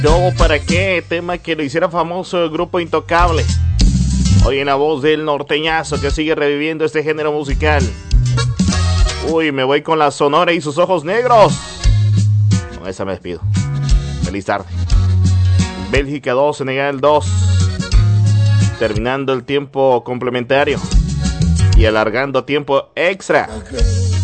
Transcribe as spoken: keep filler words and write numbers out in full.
¿Todo para qué? Tema que lo hiciera famoso el grupo Intocable. Hoy en la voz del norteñazo que sigue reviviendo este género musical. Uy, me voy con la Sonora y sus ojos negros. Con esa me despido. Feliz tarde. Bélgica dos, Senegal dos. Terminando el tiempo complementario y alargando tiempo extra.